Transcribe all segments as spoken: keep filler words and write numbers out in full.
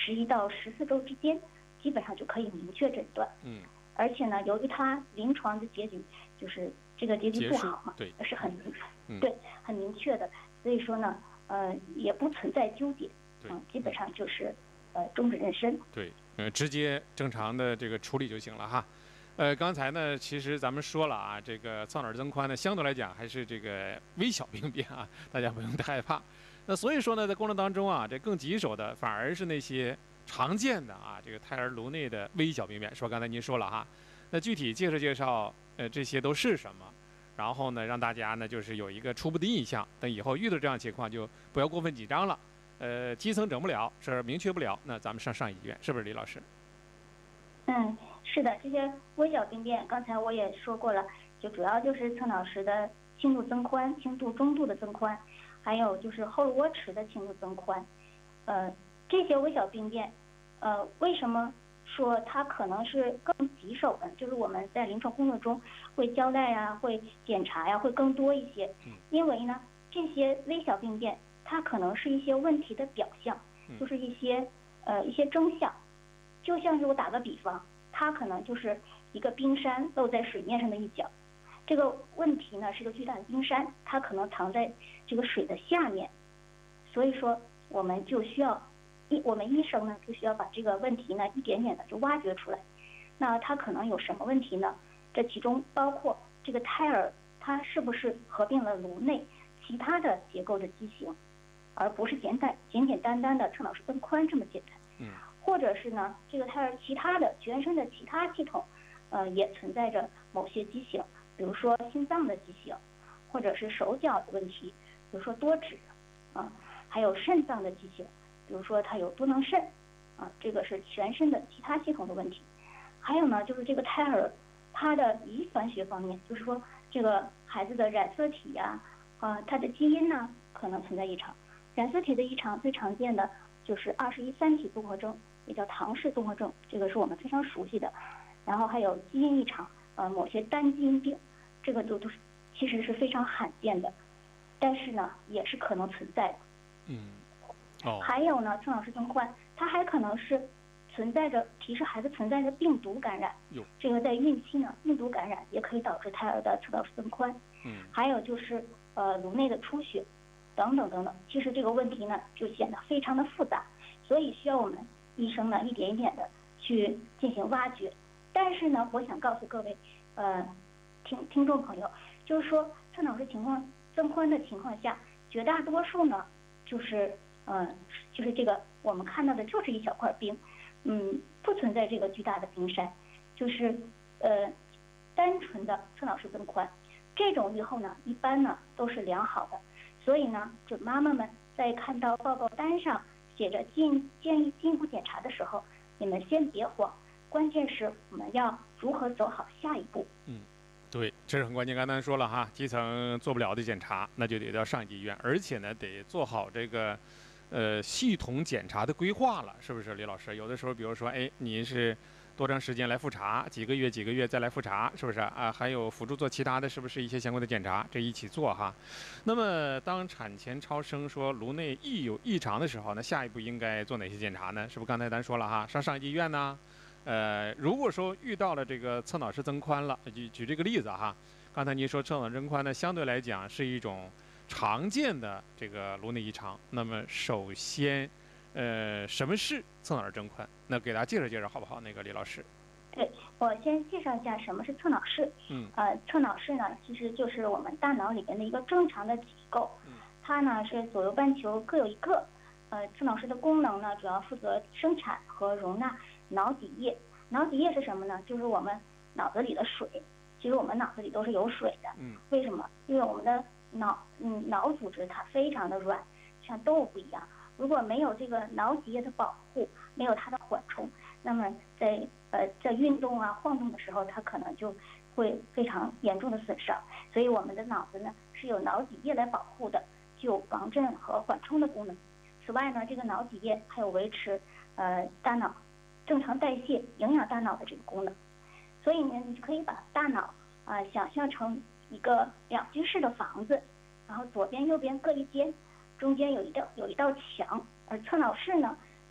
十一到十四周之间，基本上就可以明确诊断。 嗯， 而且呢，由于它临床的结局就是这个结局不好嘛， 对， 是很嗯、 对很明确的，所以说呢，呃，也不存在纠结， 嗯， 基本上就是呃终止妊娠。 对，呃，直接正常的这个处理就行了哈。呃，刚才呢，其实咱们说了啊，这个侧脑增宽呢，相对来讲还是这个微小病变啊，大家不用太害怕。那所以说呢，在过程当中啊，这更棘手的反而是那些常见的啊，这个胎儿颅内的微小病变。说刚才您说了哈，那具体介绍介绍，呃，这些都是什么？然后呢，让大家呢就是有一个初步的印象，等以后遇到这样情况就不要过分紧张了。呃，基层整不了，是明确不了，那咱们上上医院，是不是李老师？ 嗯，是的，这些微小病变，刚才我也说过了，就主要就是侧脑室的轻度增宽、轻度中度的增宽，还有就是后颅窝池的轻度增宽。呃，这些微小病变，呃，为什么说它可能是更棘手的？就是我们在临床工作中会交代呀、会检查呀，会更多一些。因为呢，这些微小病变，它可能是一些问题的表象，就是一些呃一些征象。就像是我打个比方，它可能就是一个冰山露在水面上的一角，这个问题呢是个巨大的冰山，它可能藏在这个水的下面，所以说我们就需要，医我们医生呢就需要把这个问题呢一点点的就挖掘出来。那它可能有什么问题呢？这其中包括这个胎儿它是不是合并了颅内其他的结构的畸形，而不是简单简简单单的侧脑室增宽这么简单。 嗯。 或者是呢，这个胎儿其他的全身的其他系统，呃，也存在着某些畸形，比如说心脏的畸形，或者是手脚的问题，比如说多指，啊，还有肾脏的畸形，比如说它有多囊肾，啊，这个是全身的其他系统的问题。还有呢，就是这个胎儿他的遗传学方面，就是说这个孩子的染色体呀、啊，啊，他的基因呢可能存在异常。染色体的异常最常见的就是二十一三体综合征。也叫唐氏综合症，这个是我们非常熟悉的。然后还有基因异常，呃，某些单基因病，这个都都是其实是非常罕见的，但是呢，也是可能存在的。 嗯，哦。 还有呢，侧脑室增宽，它还可能是存在着提示孩子存在着病毒感染。这个在孕期呢，病毒感染也可以导致胎儿的侧脑室增宽。 嗯。还有就是呃颅内的出血，等等等等。其实这个问题呢，就显得非常的复杂，所以需要我们医生呢一点一点的去进行挖掘。但是呢，我想告诉各位呃听听众朋友，就是说侧脑室情况增宽的情况下，绝大多数呢就是呃就是这个我们看到的就是一小块冰，嗯，不存在这个巨大的冰山，就是呃单纯的侧脑室增宽。这种预后呢一般呢都是良好的，所以呢准妈妈们在看到报告单上写着建建议进一步检查的时候，你们先别慌，关键是我们要如何走好下一步。 嗯，对，这是很关键。刚才说了哈，基层做不了的检查，那就得到上级医院，而且呢得做好这个呃系统检查的规划了，是不是，李老师？有的时候，比如说，哎，你是多长时间来复查，几个月几个月再来复查，是不是啊？还有辅助做其他的，是不是一些相关的检查，这一起做哈？那么当产前超声说颅内异有异常的时候，那下一步应该做哪些检查呢？是不是刚才咱说了哈，上上级医院呢？呃，如果说遇到了这个侧脑室增宽了，举举这个例子哈，刚才您说侧脑增宽呢，相对来讲是一种常见的这个颅内异常。那么首先，呃，什么是侧脑室增宽？那给大家介绍介绍好不好？那个李老师。 对，我先介绍一下什么是侧脑室。 嗯。 呃，侧脑室呢，其实就是我们大脑里面的一个正常的结构。 嗯。 它呢是左右半球各有一个。呃，侧脑室的功能呢，主要负责生产和容纳脑底液。脑底液是什么呢？就是我们脑子里的水。其实我们脑子里都是有水的。 嗯。 为什么？因为我们的脑嗯脑组织它非常的软，像豆腐一样。如果没有这个脑底液的保护，没有它的缓冲，那么在呃在运动啊晃动的时候，它可能就会非常严重的损伤。所以我们的脑子呢是有脑底液来保护的，具有防震和缓冲的功能。此外呢，这个脑底液还有维持呃大脑正常代谢、营养大脑的这个功能。所以呢，你可以把大脑啊、呃、想象成一个两居室的房子，然后左边右边各一间，中间有一道有一道墙，而侧脑室呢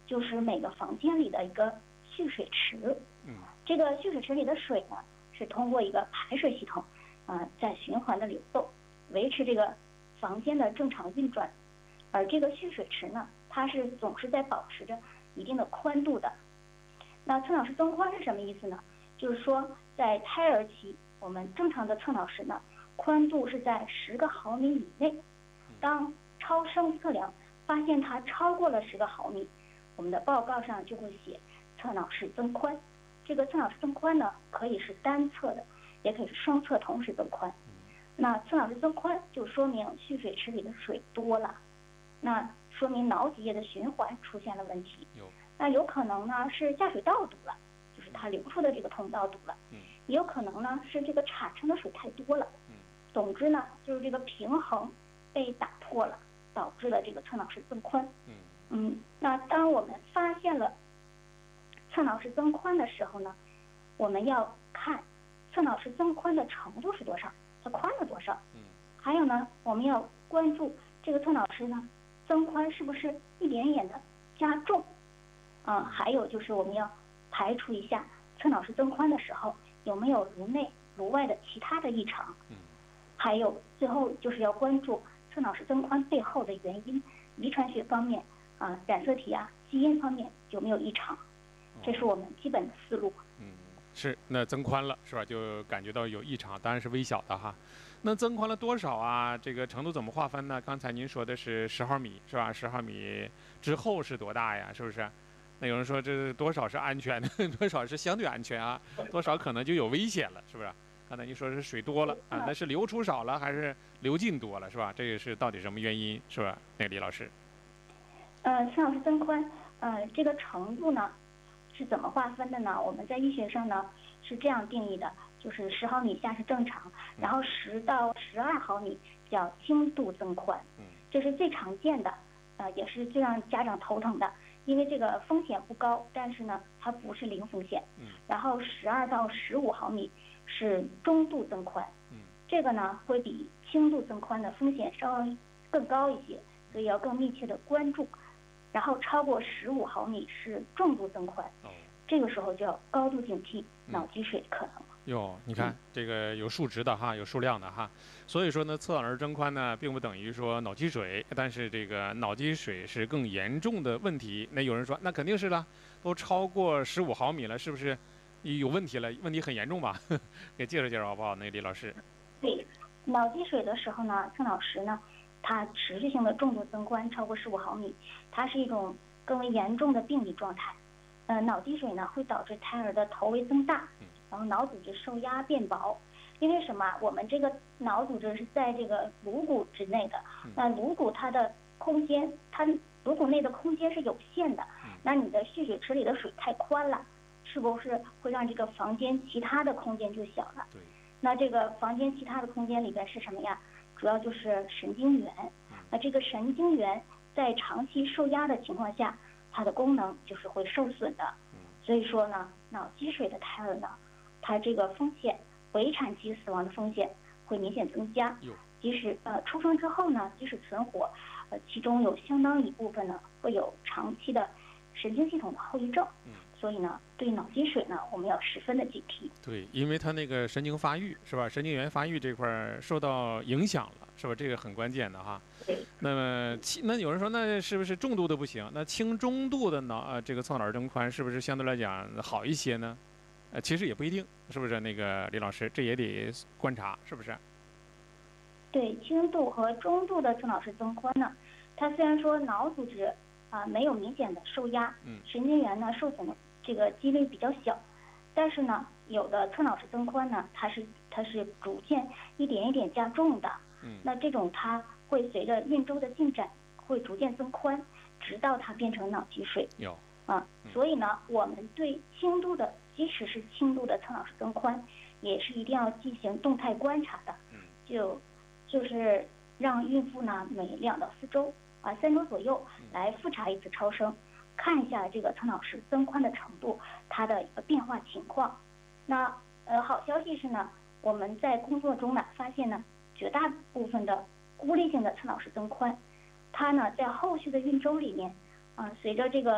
就是每个房间里的一个蓄水池。 嗯， 这个蓄水池里的水呢，是通过一个排水系统，啊、呃，在循环的流动，维持这个房间的正常运转。而这个蓄水池呢，它是总是在保持着一定的宽度的。那侧脑室增宽是什么意思呢？就是说，在胎儿期，我们正常的侧脑室呢，宽度是在十个毫米以内。当超声测量发现它超过了十个毫米，我们的报告上就会写侧脑室增宽。这个侧脑室增宽呢，可以是单侧的，也可以是双侧同时增宽。那侧脑室增宽就说明蓄水池里的水多了，那说明脑脊液的循环出现了问题。那有可能呢是下水道堵了，就是它流出的这个通道堵了。也有可能呢是这个产生的水太多了。总之呢，就是这个平衡被打破了，导致了这个侧脑室增宽。嗯，那当我们发现了侧脑室增宽的时候呢，我们要看侧脑室增宽的程度是多少，它宽了多少。还有呢，我们要关注这个侧脑室呢增宽是不是一点点的加重。啊、呃，还有就是我们要排除一下侧脑室增宽的时候有没有颅内、颅外的其他的异常。还有最后就是要关注侧脑室增宽背后的原因，遗传学方面啊、呃，染色体啊、基因方面有没有异常，这是我们基本的思路。 嗯，是，那增宽了是吧？就感觉到有异常，当然是微小的哈。那增宽了多少啊？这个程度怎么划分呢？刚才您说的是十毫米是吧？十毫米之后是多大呀？是不是？那有人说这多少是安全的，多少是相对安全啊？多少可能就有危险了，是不是？刚才您说是水多了啊，那是流出少了还是流进多了是吧？这个是到底什么原因是吧？那个李老师。 呃，侧脑室增宽，呃，这个程度呢是怎么划分的呢？我们在医学上呢是这样定义的，就是十毫米以下是正常，然后十到十二毫米叫轻度增宽，这是最常见的，呃，也是最让家长头疼的。因为这个风险不高，但是呢，它不是零风险。然后十二到十五毫米是中度增宽，这个呢会比轻度增宽的风险稍微更高一些，所以要更密切的关注。然后超过十五毫米是重度增宽，这个时候就要高度警惕脑积水的可能。 哟，你看、嗯、这个有数值的哈，有数量的哈，所以说呢，侧脑室增宽呢，并不等于说脑积水，但是这个脑积水是更严重的问题。那有人说，那肯定是了，都超过十五毫米了，是不是有问题了？问题很严重吧？给介绍介绍好不好？那个李老师。 对，脑积水的时候呢，侧脑室呢，它持续性的重度增宽超过十五毫米，它是一种更为严重的病理状态。呃，脑积水呢会导致胎儿的头围增大。然后脑组织受压变薄，因为什么？我们这个脑组织是在这个颅骨之内的，那颅骨它的空间，它颅骨内的空间是有限的，那你的蓄水池里的水太宽了，是不是会让这个房间其他的空间就小了？ 对。 那这个房间其他的空间里边是什么呀？主要就是神经元。那这个神经元在长期受压的情况下，它的功能就是会受损的。所以说呢，脑积水的胎儿呢，它这个风险，围产期死亡的风险会明显增加。即使呃出生之后呢，即使存活，呃其中有相当一部分呢会有长期的神经系统的后遗症。嗯，所以呢，对脑积水呢，我们要十分的警惕。 对，因为它那个神经发育是吧？神经元发育这块受到影响了，是吧？这个很关键的哈。 对。 那么轻，那有人说，那是不是重度的不行？那轻中度的脑呃这个侧脑增宽是不是相对来讲好一些呢？呃，其实也不一定，是不是？那个李老师，这也得观察，是不是？ 对，轻度和中度的侧脑室增宽呢，它虽然说脑组织啊、呃、没有明显的受压，嗯，神经元呢受损的这个几率比较小，但是呢，有的侧脑室增宽呢，它是它是逐渐一点一点加重的，嗯，那这种它会随着孕周的进展会逐渐增宽，直到它变成脑积水。 有。 啊，所以呢，我们对轻度的，即使是轻度的侧脑室增宽，也是一定要进行动态观察的。就就是让孕妇呢每两到四周啊三周左右来复查一次超声，看一下这个侧脑室增宽的程度，它的一个变化情况。那呃好消息是呢，我们在工作中呢发现呢，绝大部分的孤立性的侧脑室增宽，它呢在后续的孕周里面啊，随着这个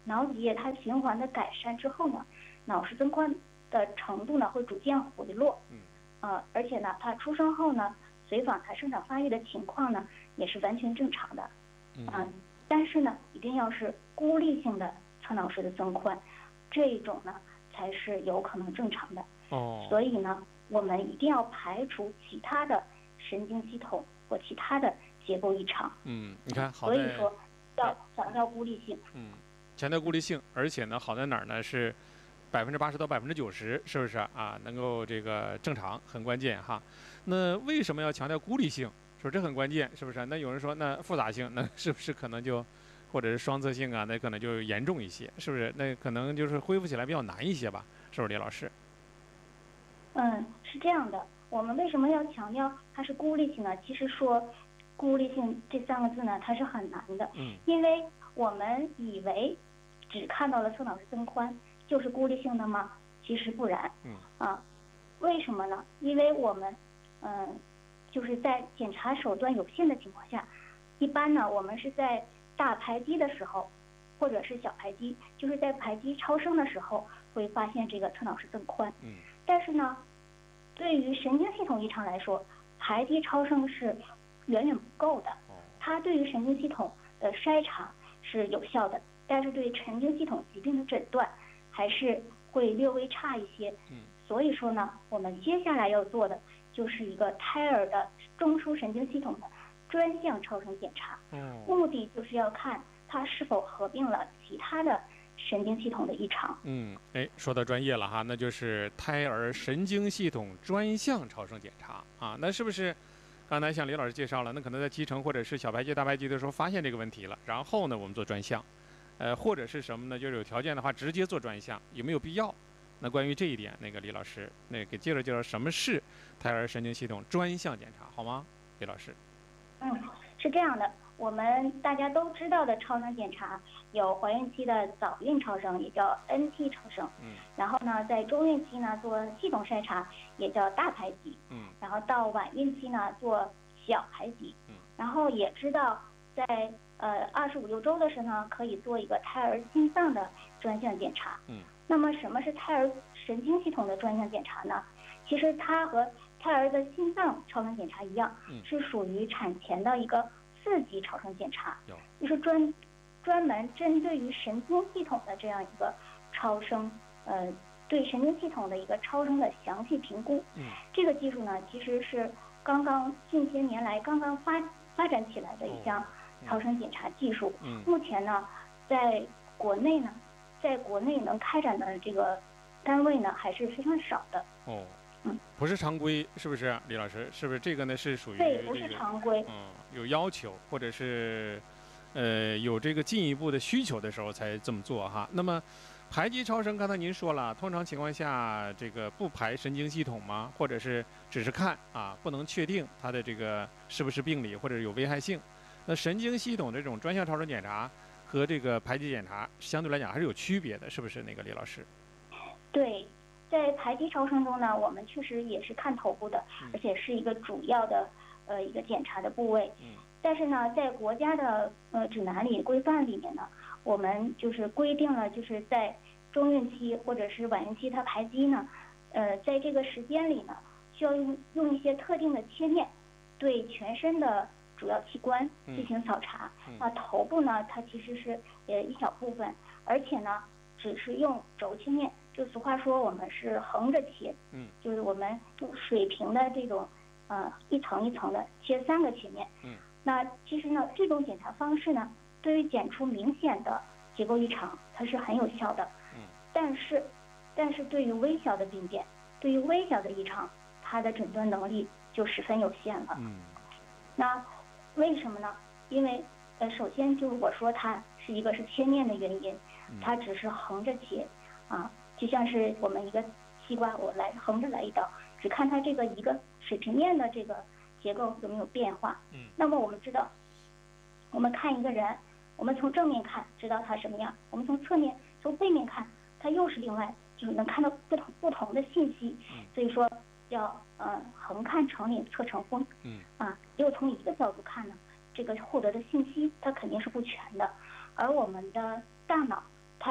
脑脊液它循环的改善之后呢，脑室增宽的程度呢会逐渐回落。 嗯。 呃，而且呢，它出生后呢，随访它生长发育的情况呢也是完全正常的。 嗯。 呃、但是呢，一定要是孤立性的侧脑室的增宽，这一种呢才是有可能正常的。 哦。 所以呢，我们一定要排除其他的神经系统或其他的结构异常。 嗯，你看，好所以说要强调孤立性。 嗯，强调孤立性，而且呢，好在哪儿呢？是百分之八十到百分之九十，是不是啊？能够这个正常，很关键哈。那为什么要强调孤立性？说这很关键，是不是？那有人说，那复杂性，那是不是可能就，或者是双侧性啊？那可能就严重一些，是不是？那可能就是恢复起来比较难一些吧？是不是，李老师？ 嗯，是这样的。我们为什么要强调它是孤立性呢？其实说孤立性这三个字呢，它是很难的。 嗯。 因为我们以为只看到了侧脑室增宽就是孤立性的吗？其实不然。 嗯。 啊，为什么呢？因为我们嗯，就是在检查手段有限的情况下，一般呢，我们是在大排畸的时候，或者是小排畸，就是在排畸超声的时候会发现这个侧脑室增宽。 嗯。 但是呢，对于神经系统异常来说，排畸超声是远远不够的。它对于神经系统的筛查是有效的，但是对神经系统疾病的诊断还是会略微差一些。 嗯。 所以说呢，我们接下来要做的就是一个胎儿的中枢神经系统的专项超声检查。 嗯。 目的就是要看它是否合并了其他的神经系统的异常。 嗯，哎，说到专业了哈，那就是胎儿神经系统专项超声检查啊。那是不是刚才像李老师介绍了，那可能在脐橙或者是小排畸、大排畸的时候发现这个问题了，然后呢，我们做专项，呃，或者是什么呢？就是有条件的话，直接做专项，有没有必要？那关于这一点，那个李老师，那给介绍介绍什么是胎儿神经系统专项检查，好吗？李老师。 嗯，是这样的。我们大家都知道的超声检查有怀孕期的早孕超声，也叫 N T 超声。 嗯。然后呢，在中孕期呢做系统筛查，也叫大排畸。 嗯。 然后到晚孕期呢做小排畸。 嗯。 然后也知道在呃二十五六周的时候呢，可以做一个胎儿心脏的专项检查。 嗯。 那么什么是胎儿神经系统的专项检查呢？其实它和胎儿的心脏超声检查一样， 嗯、 是属于产前的一个四级超声检查， 有就是专专门针对于神经系统的这样一个超声，呃，对神经系统的一个超声的详细评估。 嗯， 这个技术呢，其实是刚刚近些年来刚刚发发展起来的一项超声检查技术。 嗯， 目前呢，在国内呢，在国内能开展的这个单位呢，还是非常少的。 哦。 嗯， 不是常规，是不是李老师？是不是这个呢？是属于对，不是常规。 嗯，有要求或者是，呃，有这个进一步的需求的时候才这么做哈。那么，排畸超声，刚才您说了，通常情况下这个不排神经系统吗？或者是只是看啊，不能确定它的这个是不是病理或者有危害性。那神经系统这种专项超声检查和这个排畸检查相对来讲还是有区别的，是不是那个李老师？ 对。在排畸超声中呢，我们确实也是看头部的，而且是一个主要的呃一个检查的部位。 嗯。 但是呢，在国家的呃指南里规范里面呢，我们就是规定了，就是在中孕期或者是晚孕期它排畸呢，呃，在这个时间里呢，需要用用一些特定的切面，对全身的主要器官进行扫查。 嗯。 那头部呢，它其实是呃一小部分，而且呢，只是用轴切面。就俗话说，我们是横着切， 嗯， 就是我们用水平的这种，呃，一层一层的切三个切面， 嗯， 那其实呢，这种检查方式呢，对于检出明显的结构异常，它是很有效的， 嗯， 但是，但是对于微小的病变，对于微小的异常，它的诊断能力就十分有限了， 嗯， 那为什么呢？因为，呃，首先就是我说它是一个是切面的原因，它只是横着切，啊。就像是我们一个西瓜，我来横着来一刀，只看它这个一个水平面的这个结构有没有变化。 嗯。 那么我们知道，我们看一个人，我们从正面看知道他什么样，我们从侧面、从背面看，它又是另外，就是能看到不同不同的信息。 嗯。 所以说叫呃横看成岭侧成峰。 嗯。 啊，只有从一个角度看呢，这个获得的信息它肯定是不全的，而我们的大脑。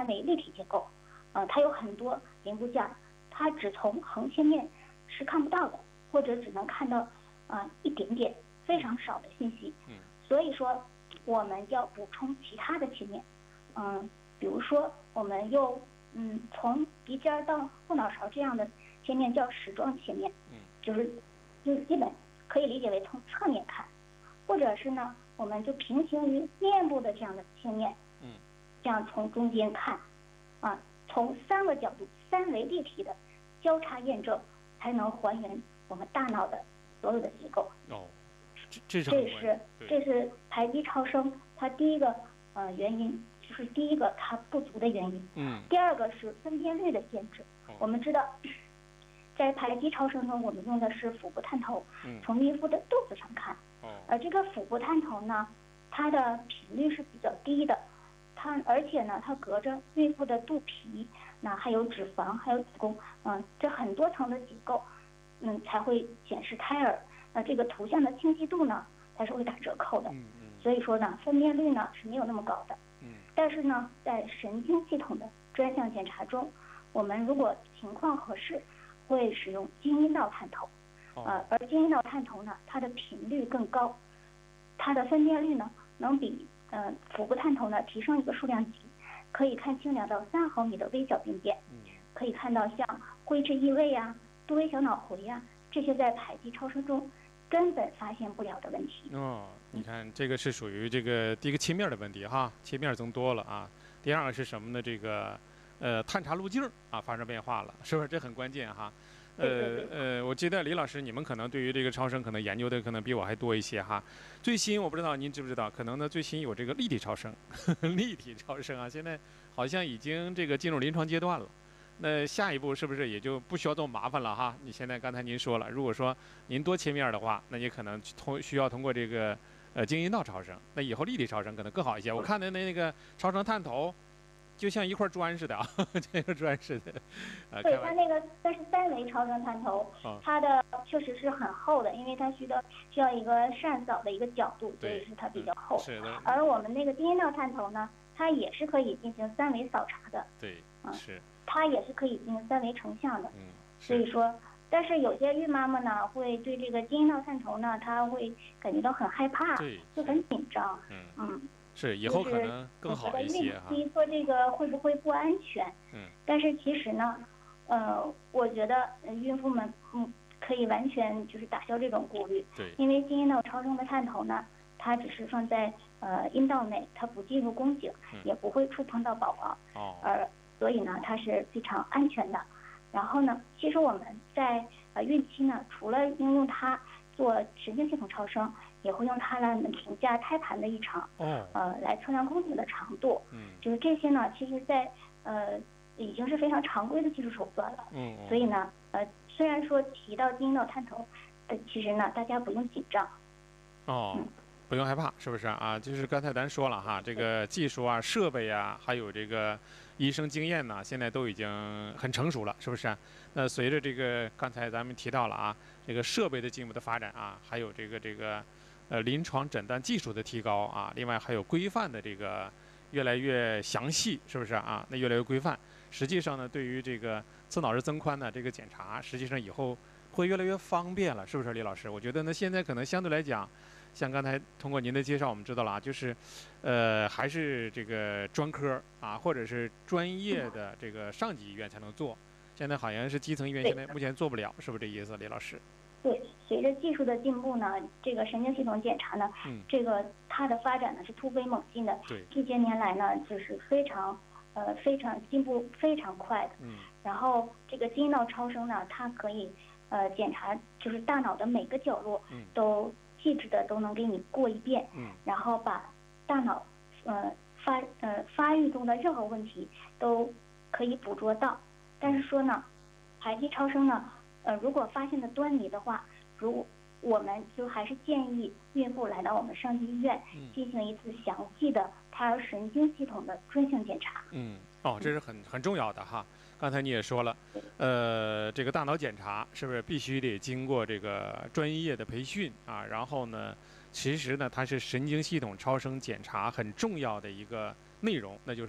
维立体结构，呃，它有很多零部件，它只从横切面是看不到的，或者只能看到啊、呃、一点点非常少的信息。 嗯， 所以说我们要补充其他的切面，嗯，比如说我们用嗯从鼻尖到后脑勺这样的切面叫矢状切面， 嗯， 就是就是基本可以理解为从侧面看，或者是呢我们就平行于面部的这样的切面， 嗯， 这样从中间看，啊，从三个角度三维立体的交叉验证，才能还原我们大脑的所有的结构。 哦，这这是这是这是排畸超声它第一个呃原因，就是第一个它不足的原因。 嗯。 第二个是分辨率的限制。 哦、 我们知道，在排畸超声中，我们用的是腹部探头， 嗯、 从孕妇的肚子上看。 哦。 而这个腹部探头呢，它的频率是比较低的，它而且呢，它隔着孕妇的肚皮，那还有脂肪，还有子宫，嗯，这很多层的结构，嗯，才会显示胎儿。那这个图像的清晰度呢，它是会打折扣的。 嗯嗯。 所以说呢，分辨率呢是没有那么高的。 嗯。 但是呢，在神经系统的专项检查中，我们如果情况合适，会使用经阴道探头。 哦、 呃，而经阴道探头呢，它的频率更高，它的分辨率呢能比呃腹部探头呢提升一个数量级，可以看清两到三毫米的微小病变。 嗯。 可以看到像灰质异位呀、多微小脑回呀、这些在排畸超声中根本发现不了的问题。 哦，你看这个是属于这个第一个切面的问题哈，切面增多了啊。第二个是什么呢？这个呃探查路径啊发生变化了，是不是？这很关键哈。呃呃，我记得李老师，你们可能对于这个超声可能研究的可能比我还多一些哈。最新我不知道您知不知道，可能呢最新有这个立体超声，呵呵立体超声啊，现在好像已经这个进入临床阶段了。那下一步是不是也就不需要这么麻烦了哈？你现在刚才您说了，如果说您多切面的话，那你可能通需要通过这个呃经阴道超声，那以后立体超声可能更好一些。我看的那那个超声探头，就像一块砖似的啊，这个砖似的。 呃、对，它那个但是三维超声探头， 哦、 它的确实是很厚的，因为它需要需要一个扇扫的一个角度，所以是它比较厚。 嗯、是的。 而我们那个经阴道探头呢，它也是可以进行三维扫查的。 对， 嗯， 是。 它也是可以进行三维成像的。 嗯。 所以说，但是有些孕妈妈呢，会对这个经阴道探头呢，她会感觉到很害怕，就很紧张。 嗯。 嗯。 是，以后可能更好一些哈。 孕期做这个会不会不安全？ 嗯。 但是其实呢，呃，我觉得孕妇们嗯可以完全就是打消这种顾虑。 对。 因为经阴道超声的探头呢，它只是放在呃阴道内，它不进入宫颈， 嗯、 也不会触碰到宝宝。 哦。 而所以呢，它是非常安全的。然后呢，其实我们在呃孕期呢，除了应用它做神经系统超声，也会用它来评价胎盘的异常， 哦， 呃，来测量宫颈的长度。 嗯， 就是这些呢，其实在呃已经是非常常规的技术手段了。 嗯。 所以呢，呃，虽然说提到经阴道探头，呃，其实呢，大家不用紧张。 哦。嗯，不用害怕，是不是啊？就是刚才咱说了哈，这个技术啊、设备啊，还有这个医生经验呢，现在都已经很成熟了，是不是？那随着这个刚才咱们提到了啊，这个设备的进一步的发展啊，还有这个这个呃临床诊断技术的提高啊，另外还有规范的这个越来越详细，是不是啊？那越来越规范，实际上呢，对于这个侧脑室增宽的这个检查，实际上以后会越来越方便了，是不是，李老师？我觉得呢，现在可能相对来讲。像刚才通过您的介绍，我们知道了啊，就是，呃，还是这个专科啊，或者是专业的这个上级医院才能做。现在好像是基层医院现在目前做不了，是不是这意思，李老师？ 对，随着技术的进步呢，这个神经系统检查呢， 嗯、 这个它的发展呢是突飞猛进的。 对， 这些年来呢，就是非常呃非常进步非常快的。 嗯。 然后这个经阴道超声呢，它可以呃检查就是大脑的每个角落都。细致的都能给你过一遍， 嗯， 然后把大脑呃发呃发育中的任何问题都可以捕捉到。但是说呢，排畸超声呢，呃，如果发现了端倪的话，如我们就还是建议孕妇来到我们上级医院进行一次详细的胎儿神经系统的专项检查。 嗯，哦，这是很很重要的哈。刚才你也说了，呃，这个大脑检查是不是必须得经过这个专业的培训啊？然后呢，其实呢，它是神经系统超声检查很重要的一个内容，那就是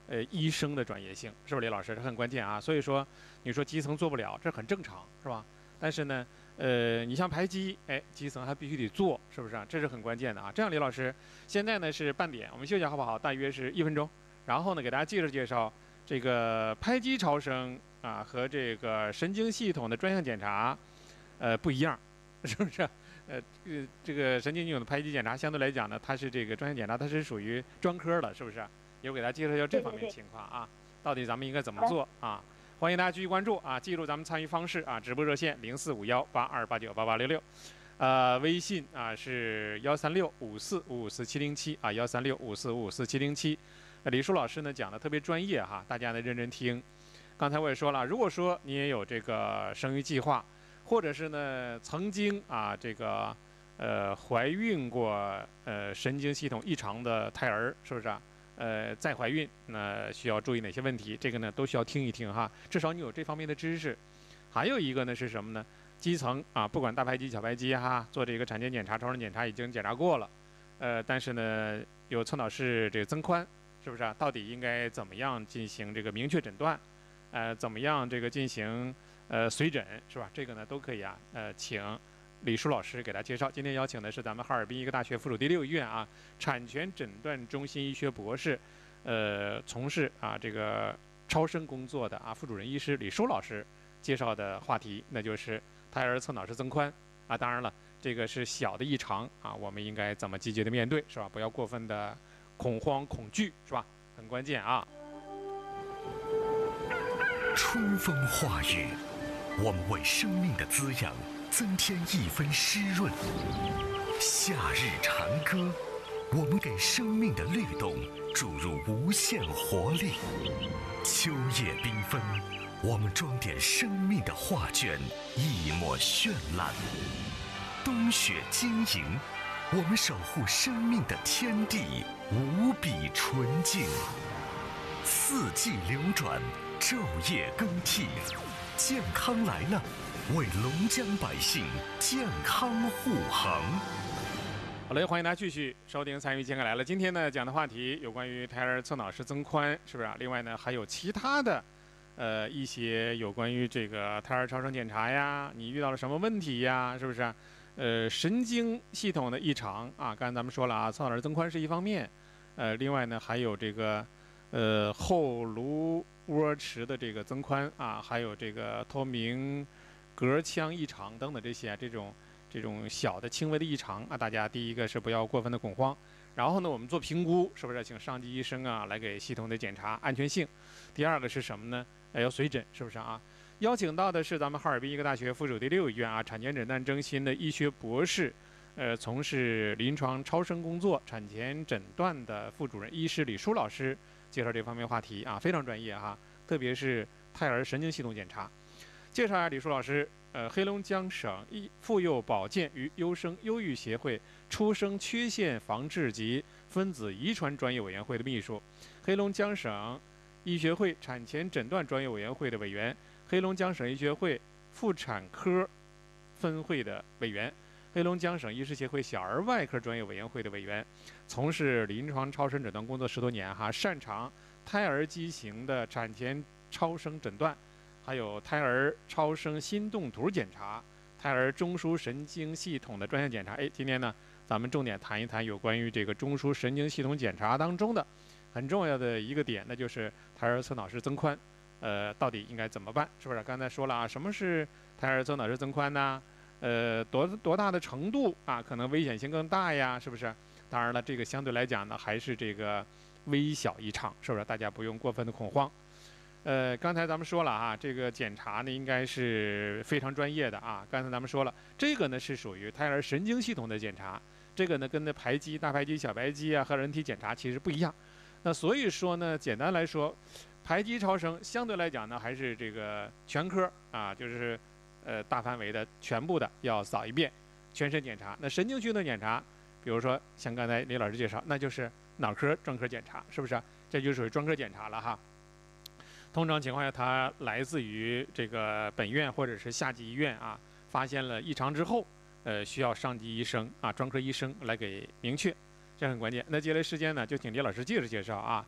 呃医生的专业性，是不是李老师？这很关键啊。所以说你说基层做不了，这很正常，是吧？但是呢，呃，你像排畸，哎，基层还必须得做，是不是啊？这是很关键的啊。这样，李老师，现在呢是半点，我们休息好不好？大约是一分钟，然后呢给大家介绍介绍这个拍击超声啊和这个神经系统的专项检查，呃不一样，是不是？呃，这个这个神经系统的拍击检查相对来讲呢，它是这个专项检查，它是属于专科的，是不是？一会儿给大家介绍一下这方面情况啊，到底咱们应该怎么做啊？欢迎大家继续关注啊！记住咱们参与方式啊，直播热线零四五幺八二八九八八六六，呃，微信啊是幺三六五四五五四七零七啊，幺三六五四五五四七零七。李舒老师呢讲的特别专业哈，大家呢认真听。刚才我也说了，如果说你也有这个生育计划，或者是呢曾经啊这个呃怀孕过呃神经系统异常的胎儿，是不是啊？呃，再怀孕那需要注意哪些问题？这个呢都需要听一听哈，至少你有这方面的知识。还有一个呢是什么呢？基层啊，不管大排畸、小排畸哈，做这个产前检查、超声检查已经检查过了，呃，但是呢有侧脑室这个增宽，是不是啊？到底应该怎么样进行这个明确诊断？呃，怎么样这个进行呃随诊，是吧？这个呢都可以啊，呃，请李舒老师给大家介绍。今天邀请的是咱们哈尔滨医科大学附属第六医院啊产前诊断中心医学博士，呃，从事啊这个超声工作的啊副主任医师李舒老师介绍的话题，那就是胎儿侧脑室增宽啊。当然了，这个是小的异常啊，我们应该怎么积极的面对，是吧？不要过分的恐慌恐惧，是吧？很关键啊。 春风化雨，我们为生命的滋养增添一分湿润；夏日长歌，我们给生命的律动注入无限活力；秋叶缤纷，我们装点生命的画卷，一抹绚烂；冬雪晶莹，我们守护生命的天地，无比纯净。四季流转，昼夜更替，健康来了，为龙江百姓健康护航。 好嘞，欢迎大家继续收听参与健康来了。今天呢讲的话题有关于胎儿侧脑室增宽，是不是啊？另外呢还有其他的呃一些有关于这个胎儿超声检查呀，你遇到了什么问题呀？是不是啊？呃，神经系统的异常啊，刚才咱们说了啊，侧脑室增宽是一方面，呃，另外呢还有这个呃后颅窝池的这个增宽啊，还有这个透明膈腔异常等等这些、啊、这种这种小的轻微的异常啊，大家第一个是不要过分的恐慌，然后呢我们做评估，是不是请上级医生啊来给系统的检查安全性？第二个是什么呢？呃、要随诊，是不是啊？邀请到的是咱们哈尔滨医科大学附属第六医院啊产前诊断中心的医学博士，呃，从事临床超声工作、产前诊断的副主任医师李舒老师介绍这方面话题啊，非常专业哈，特别是胎儿神经系统检查。介绍一下李舒老师，呃，黑龙江省医妇幼保健与优生优育协会出生缺陷防治及分子遗传专业委员会的秘书，黑龙江省医学会产前诊断专业委员会的委员，黑龙江省医学会妇产科分会的委员，黑龙江省医师协会小儿外科专业委员会的委员，从事临床超声诊断工作十多年哈，擅长胎儿畸形的产前超声诊断，还有胎儿超声心动图检查，胎儿中枢神经系统的专项检查。哎，今天呢，咱们重点谈一谈有关于这个中枢神经系统检查当中的很重要的一个点，那就是胎儿侧脑室增宽，呃，到底应该怎么办？是不是？刚才说了啊，什么是胎儿侧脑室增宽呢？呃，多多大的程度啊，可能危险性更大呀？是不是？当然了，这个相对来讲呢，还是这个微小异常，是不是？大家不用过分的恐慌。呃，刚才咱们说了啊，这个检查呢应该是非常专业的啊。刚才咱们说了，这个呢是属于胎儿神经系统的检查，这个呢跟那排畸、大排畸、小排畸啊和人体检查其实不一样。那所以说呢，简单来说，排畸超声相对来讲呢还是这个全科啊，就是呃大范围的全部的要扫一遍，全身检查。那神经系统检查，比如说像刚才李老师介绍，那就是脑科专科检查，是不是？这就属于专科检查了哈。通常情况下，它来自于这个本院或者是下级医院啊，发现了异常之后，呃，需要上级医生啊、专科医生来给明确，这很关键。那接下来时间呢，就请李老师介绍介绍啊。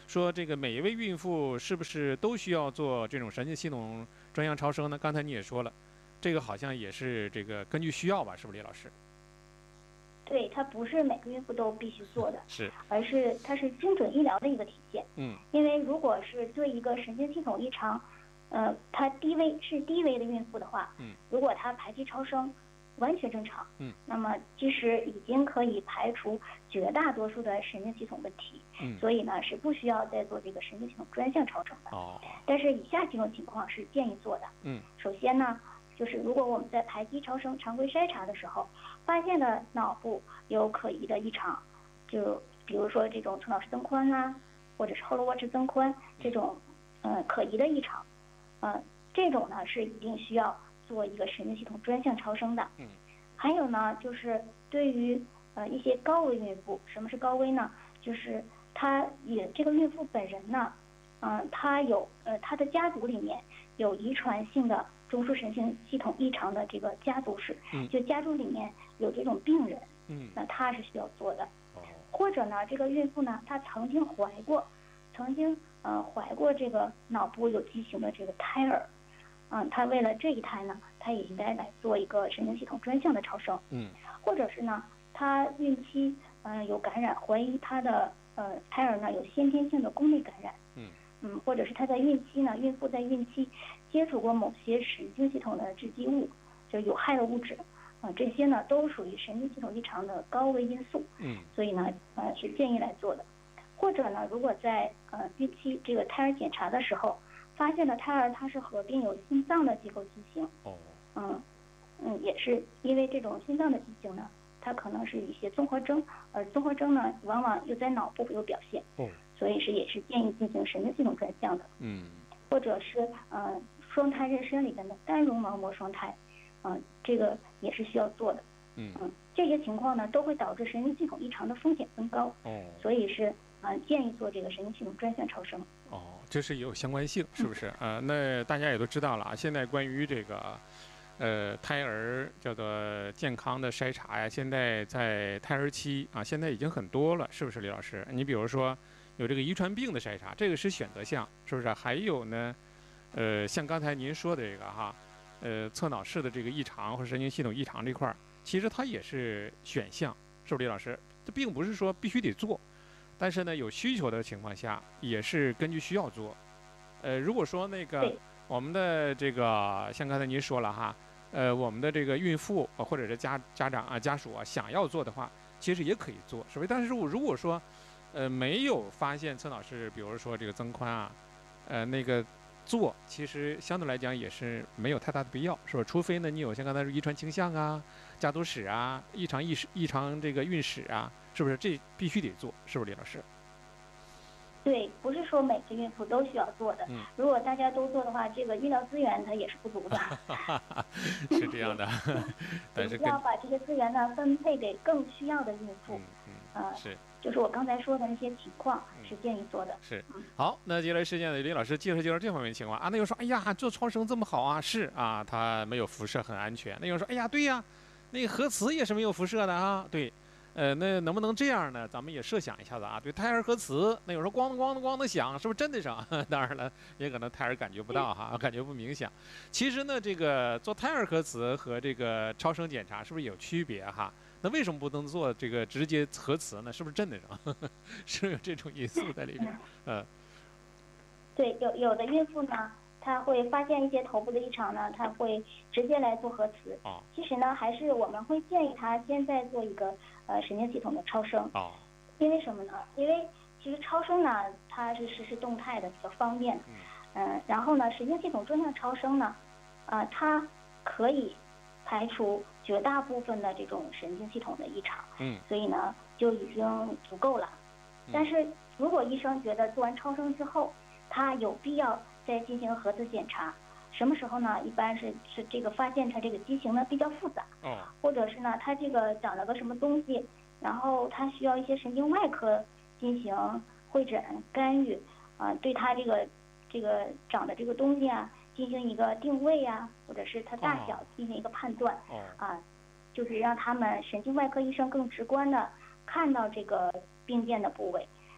说这个每一位孕妇是不是都需要做这种神经系统专项超声呢？刚才你也说了，这个好像也是这个根据需要吧，是不是李老师？ 对，它不是每个孕妇都必须做的， 是， 而是它是精准医疗的一个体现。 嗯， 因为如果是对一个神经系统异常，呃，它低危是低危的孕妇的话， 嗯， 如果她排畸超声完全正常， 嗯， 那么其实已经可以排除绝大多数的神经系统问题， 嗯， 所以呢是不需要再做这个神经系统专项超声的。 哦， 但是以下几种情况是建议做的， 嗯， 首先呢，就是如果我们在排畸超声常规筛查的时候，发现的脑部有可疑的异常，就比如说这种侧脑室增宽啊，或者是后颅卧池增宽这种，呃，可疑的异常，呃，这种呢是一定需要做一个神经系统专项超声的。 嗯， 还有呢，就是对于呃一些高危孕妇，什么是高危呢？就是她也这个孕妇本人呢，嗯、呃，她有呃她的家族里面有遗传性的中枢神经系统异常的这个家族史， 嗯， 就家族里面有这种病人， 嗯， 那她是需要做的。 哦， 或者呢，这个孕妇呢，她曾经怀过，曾经呃怀过这个脑部有畸形的这个胎儿，嗯，她为了这一胎呢，她也应该来做一个神经系统专项的超声。 嗯， 或者是呢，她孕期嗯、呃、有感染，怀疑她的呃胎儿呢有先天性的宫内感染。 嗯。 嗯，或者是她在孕期呢，孕妇在孕期接触过某些神经系统的致畸物，就有害的物质，啊、呃，这些呢都属于神经系统异常的高危因素。 嗯， 所以呢，呃，是建议来做的。或者呢，如果在呃孕期这个胎儿检查的时候，发现了胎儿他是合并有心脏的结构畸形， 哦， 嗯嗯，也是因为这种心脏的畸形呢，它可能是一些综合征，而综合征呢，往往又在脑部有表现。 哦。 所以是也是建议进行神经系统专项的， 嗯， 或者是呃双胎妊娠里边的单绒毛膜双胎，嗯、呃，这个也是需要做的， 嗯嗯，这些情况呢都会导致神经系统异常的风险增高， 哦， 所以是呃建议做这个神经系统专项超声。 哦，这是有相关性，是不是？呃，那大家也都知道了啊，现在关于这个。呃，胎儿叫做健康的筛查呀，现在在胎儿期啊，现在已经很多了，是不是李老师？你比如说有这个遗传病的筛查，这个是选择项，是不是？还有呢，呃，像刚才您说的这个哈，呃，侧脑室的这个异常或者神经系统异常这块儿，其实它也是选项，是不是李老师？这并不是说必须得做，但是呢，有需求的情况下，也是根据需要做。呃，如果说那个我们的这个，像刚才您说了哈。呃，我们的这个孕妇或者是家家长啊、家属啊，想要做的话，其实也可以做，是不是？但是如果说，呃，没有发现侧脑室，比如说这个增宽啊，呃，那个做，其实相对来讲也是没有太大的必要，是吧？除非呢，你有像刚才说遗传倾向啊、家族史啊、异常意识、异常这个孕史啊，是不是？这必须得做，是不是，李老师？ 对，不是说每个孕妇都需要做的。 嗯， 如果大家都做的话，这个医疗资源它也是不足的。 是这样的，但是要把这些资源呢分配给更需要的孕妇。 嗯嗯，呃，是， 就是我刚才说的那些情况是建议做的。 嗯、是，好，那接下来时间呢，李老师介绍介绍这方面情况啊。那有人说，哎呀，做超声这么好啊，是啊，它没有辐射，很安全。那有人说，哎呀，对呀，那个核磁也是没有辐射的啊，对。呃，那能不能这样呢？咱们也设想一下子啊。对，胎儿核磁，那有时候咣当咣当咣当响，是不是真的响？当然了，也可能胎儿感觉不到哈，感觉不明显。其实呢，这个做胎儿核磁和这个超声检查是不是有区别哈？那为什么不能做这个直接核磁呢？是不是真的是？是不是有这种因素在里边？嗯， 对，有有的孕妇呢，她会发现一些头部的异常呢，她会直接来做核磁。 哦。 其实呢，还是我们会建议她先在做一个。呃，神经系统的超声， 哦， 因为什么呢？因为其实超声呢，它是实时动态的，比较方便。嗯、呃，然后呢，神经系统专项超声呢，呃，它可以排除绝大部分的这种神经系统的异常。 嗯， 所以呢，就已经足够了。但是如果医生觉得做完超声之后，他有必要再进行核磁检查。什么时候呢？一般是是这个发现它这个畸形呢比较复杂， 哦， 或者是呢它这个长了个什么东西，然后它需要一些神经外科进行会诊干预，啊、呃，对它这个这个长的这个东西啊进行一个定位啊，或者是它大小进行一个判断， 哦， 啊、呃，就是让他们神经外科医生更直观的看到这个病变的部位。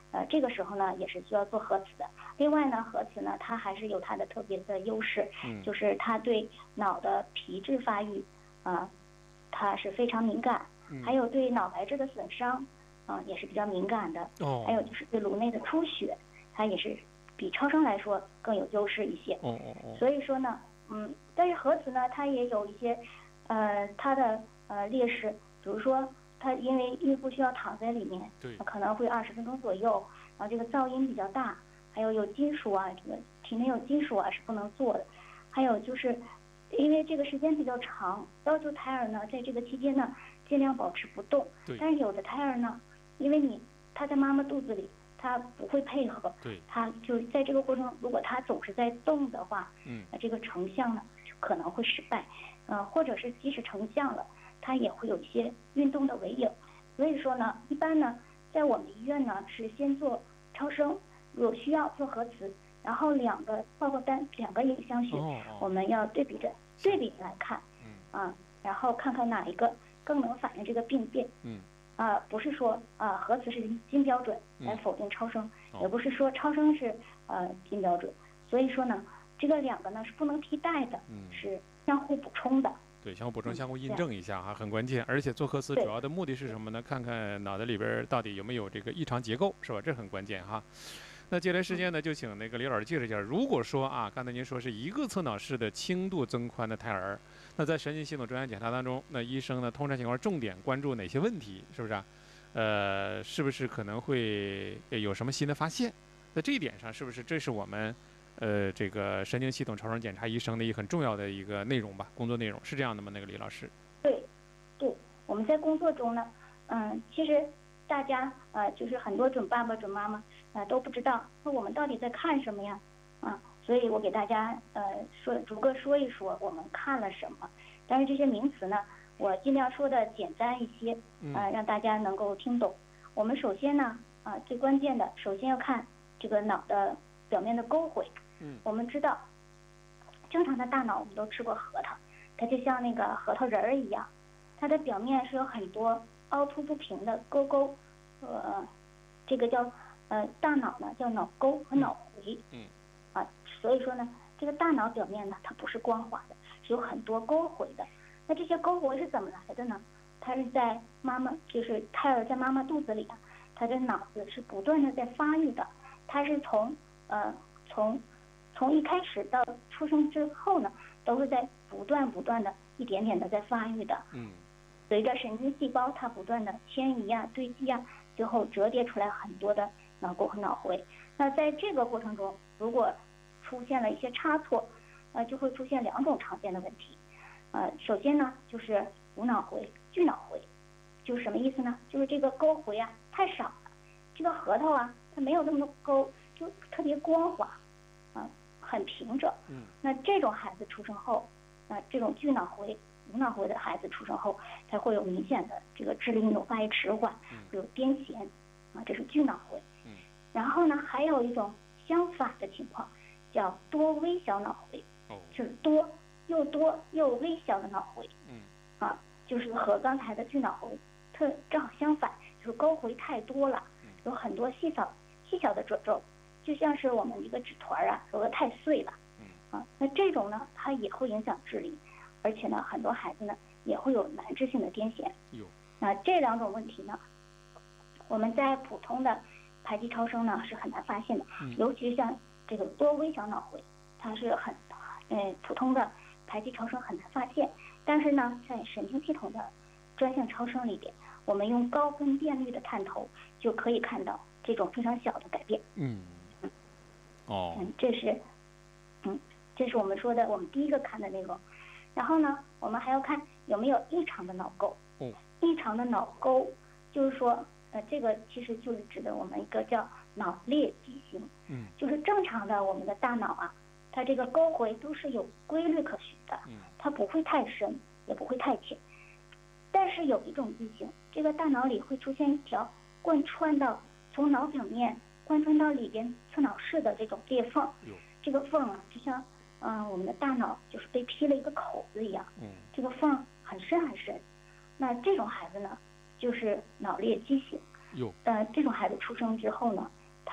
呃，这个时候呢也是需要做核磁的。另外呢，核磁呢它还是有它的特别的优势， 嗯， 就是它对脑的皮质发育啊、呃，它是非常敏感， 嗯， 还有对脑白质的损伤啊、呃、也是比较敏感的。 哦， 还有就是对颅内的出血，它也是比超声来说更有优势一些。 哦哦哦。 所以说呢，嗯，但是核磁呢，它也有一些呃它的呃劣势，比如说它因为孕妇需要躺在里面， 对， 可能会二十分钟左右，然后这个噪音比较大，还有有金属啊，这个体内有金属啊是不能做的。还有就是因为这个时间比较长，要求胎儿呢在这个期间呢尽量保持不动。 对。 但是有的胎儿呢，因为你他在妈妈肚子里，他不会配合， 对， 他就在这个过程，如果他总是在动的话， 嗯， 那这个成像呢就可能会失败，呃，或者是即使成像了，它也会有一些运动的尾影。所以说呢，一般呢，在我们医院呢是先做超声，有需要做核磁，然后两个报告单，两个影像学， 哦哦， 我们要对比着对比来看， 嗯， 啊，然后看看哪一个更能反映这个病变， 嗯。 啊，不是说啊核磁是金标准来否定超声，嗯、也不是说超声是呃金标准，所以说呢，这个两个呢是不能替代的， 嗯， 是相互补充的。 对，相互补充、相互印证一下哈，很关键。而且做核磁主要的目的是什么呢？看看脑袋里边到底有没有这个异常结构，是吧？这很关键哈。那接下来时间呢，就请那个李老师介绍一下。如果说啊，刚才您说是一个侧脑式的轻度增宽的胎儿，那在神经系统专项检查当中，那医生呢通常情况重点关注哪些问题？是不是啊？呃，是不是可能会有什么新的发现？在这一点上，是不是这是我们呃这个神经系统超声检查医生的一个很重要的一个内容吧？工作内容是这样的吗？那个李老师？ 对，对，我们在工作中呢，嗯，其实大家呃就是很多准爸爸、准妈妈呃都不知道，那我们到底在看什么呀？啊，所以我给大家呃说逐个说一说我们看了什么，但是这些名词呢，我尽量说的简单一些，呃，让大家能够听懂。我们首先呢，啊，最关键的，首先要看这个脑的表面的沟回。 嗯， 我们知道，正常的大脑我们都吃过核桃，它就像那个核桃仁儿一样，它的表面是有很多凹凸不平的沟沟，呃，这个叫呃大脑呢叫脑沟和脑回。 嗯， 啊，所以说呢，这个大脑表面呢它不是光滑的，是有很多沟回的。那这些沟回是怎么来的呢？它是在妈妈，就是胎儿在妈妈肚子里啊，它的脑子是不断的在发育的。它是从呃从从一开始到出生之后呢，都是在不断不断的一点点的在发育的。 嗯。 随着神经细胞它不断的迁移啊、堆积啊，最后折叠出来很多的脑沟和脑回。那在这个过程中，如果出现了一些差错，呃，就会出现两种常见的问题。呃，首先呢，就是无脑回、巨脑回，就是什么意思呢？就是这个沟回啊太少了，这个核桃啊它没有那么多沟，就特别光滑，啊、呃，很平整。 嗯。那这种孩子出生后，那、呃、这种巨脑回、无脑回的孩子出生后，才会有明显的这个智力运动发育迟缓，会有癫痫，啊，这是巨脑回。 嗯。然后呢，还有一种相反的情况，叫多微小脑回， 哦， 就是多。又多又微小的脑回， 嗯， 啊，就是和刚才的巨脑回特正好相反，就是沟回太多了，有很多细小细小的褶皱，就像是我们一个纸团啊，揉得太碎了， 嗯， 啊，那这种呢，它也会影响智力，而且呢，很多孩子呢也会有难治性的癫痫。 有， 那这两种问题呢，我们在普通的排畸超声呢是很难发现的， 嗯、 尤其是像这个多微小脑回，它是很呃普通的排畸超声很难发现，但是呢，在神经系统的专项超声里边，我们用高分辨率的探头就可以看到这种非常小的改变。 嗯，哦， 嗯，这是，嗯，这是我们说的我们第一个看的内容。然后呢，我们还要看有没有异常的脑沟。 哦， 异常的脑沟就是说，呃，这个其实就是指的我们一个叫脑裂畸形。 嗯， 就是正常的我们的大脑啊。它这个沟回都是有规律可循的，它不会太深，也不会太浅。但是有一种畸形，这个大脑里会出现一条贯穿到从脑表面贯穿到里边侧脑室的这种裂缝。这个缝啊，就像嗯、呃、我们的大脑就是被劈了一个口子一样。嗯，这个缝很深很深。那这种孩子呢，就是脑裂畸形。有。呃，这种孩子出生之后呢，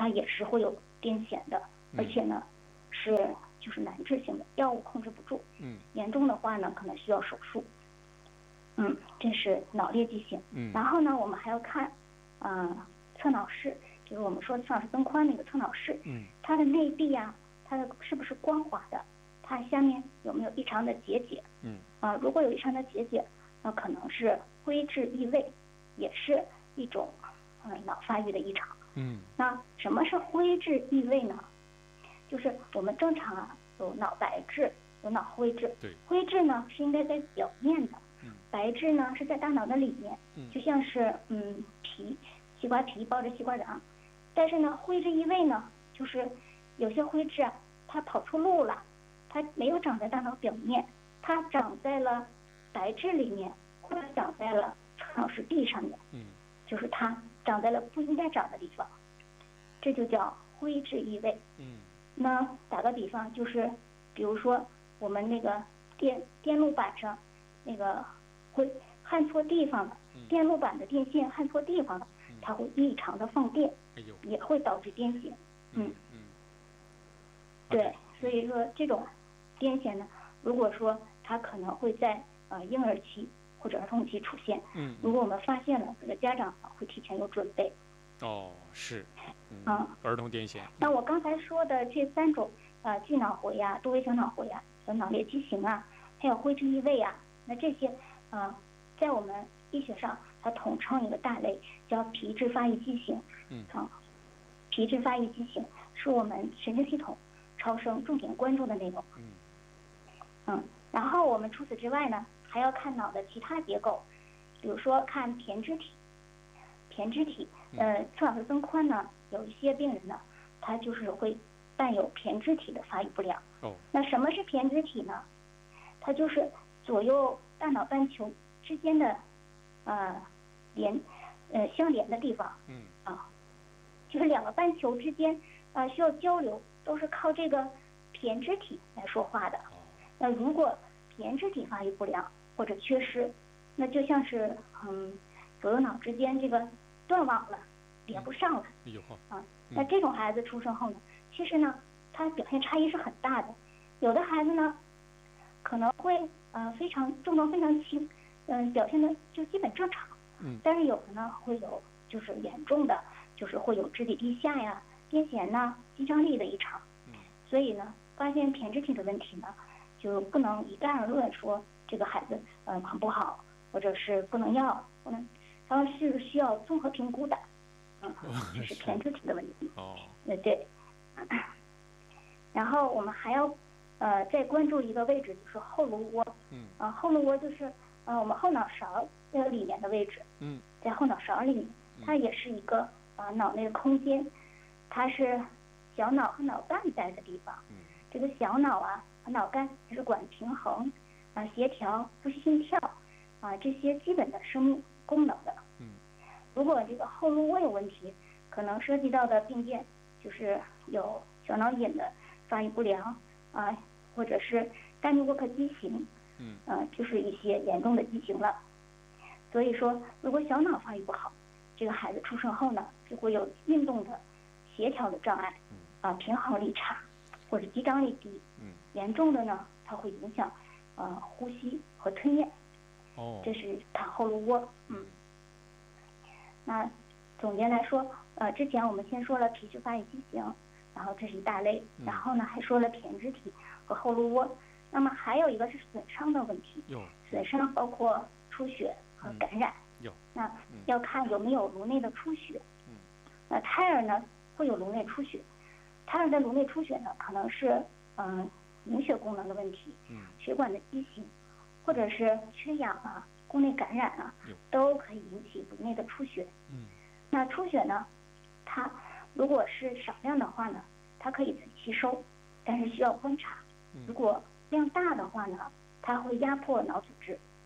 它也是会有癫痫的，而且呢是就是难治性的，药物控制不住， 嗯， 严重的话呢可能需要手术。嗯，这是脑裂畸形。 嗯， 然后呢我们还要看，呃，侧脑室，就是我们说侧脑室增宽那个侧脑室， 嗯， 它的内壁呀、啊，它的是不是光滑的，它下面有没有异常的结节？ 嗯， 啊、呃，如果有异常的结节，那可能是灰质异位，也是一种呃脑发育的异常。 嗯， 那什么是灰质异位呢？就是我们正常啊有脑白质，有脑灰质。 对， 灰质呢是应该在表面的， 嗯， 白质呢是在大脑的里面， 嗯， 就像是嗯皮，西瓜皮包着西瓜瓤。但是呢，灰质异位呢，就是有些灰质啊，它跑出路了，它没有长在大脑表面，它长在了白质里面，或者长在了侧脑室壁上面， 嗯， 就是它长在了不应该长的地方，这就叫灰质异位。 嗯， 那打个比方，就是比如说我们那个电电路板上那个会焊错地方了， 嗯， 电路板的电线焊错地方了， 嗯， 它会异常的放电， 哎呦， 也会导致癫痫。 嗯嗯， 对，所以说这种癫痫呢，如果说它可能会在呃婴儿期或者儿童期出现， 嗯， 如果我们发现了，这个家长会提前有准备。 哦，是，嗯， 嗯， 儿童癫痫。 那我刚才说的这三种呃巨脑回呀、多微小脑回呀、和脑裂畸形啊，还有灰质异位啊，那这些呃在我们医学上它统称一个大类，叫皮质发育畸形。 嗯， 啊，皮质发育畸形是我们神经系统超声重点关注的内容。 嗯， 嗯，然后我们除此之外呢，还要看脑的其他结构，比如说看胼胝体。胼胝体，呃，侧脑室增宽呢，有一些病人呢，他就是会伴有胼胝体的发育不良。 哦， 那什么是胼胝体呢？它就是左右大脑半球之间的，呃，连，呃相连的地方。 嗯， 啊，就是两个半球之间，呃，需要交流，都是靠这个胼胝体来说话的。那如果胼胝体发育不良或者缺失，那就像是嗯左右脑之间这个断网了，连不上了。 哎呦， 啊，那这种孩子出生后呢，其实呢，他表现差异是很大的。有的孩子呢，可能会呃非常症状非常轻，嗯、呃，表现的就基本正常。 嗯， 但是有的呢会有就是严重的，就是会有肢体低下呀、癫痫呐、肌张力的异常。 嗯，所以呢，发现胼胝体的问题呢，就不能一概而论说这个孩子嗯、呃、很不好，或者是不能要，不能。它是需要综合评估的，嗯，这是胼胝体的问题。 哦， 呃对，然后我们还要呃再关注一个位置，就是后颅窝。 嗯。 啊，后颅窝就是呃我们后脑勺那个里面的位置。 嗯。 在后脑勺里面，它也是一个呃脑内的空间，它是小脑和脑干在的地方。 嗯。 这个小脑啊和脑干它是管平衡啊、协调、呼吸、心跳啊这些基本的生命功能的。 嗯， 如果这个后颅窝有问题，可能涉及到的病变就是有小脑隐的发育不良啊，或者是大逆沃克畸形， 嗯， 呃，就是一些严重的畸形了。所以说，如果小脑发育不好，这个孩子出生后呢，就会有运动的协调的障碍，啊，平衡力差，或者肌张力低， 嗯， 严重的呢，它会影响呃呼吸和吞咽。 哦， 这是看后颅窝，嗯。那总结来说，呃，之前我们先说了皮质发育畸形，然后这是一大类，然后呢还说了胼胝体和后颅窝，那么还有一个是损伤的问题，损伤包括出血和感染， 有， 那要看有没有颅内的出血，嗯，那胎儿呢会有颅内出血，胎儿的颅内出血呢可能是嗯、呃、凝血功能的问题，嗯，血管的畸形，或者是缺氧啊。宫内感染啊，都可以引起颅内的出血。嗯，那出血呢，它如果是少量的话呢，它可以自己吸收，但是需要观察。如果量大的话呢，它会压迫脑组织，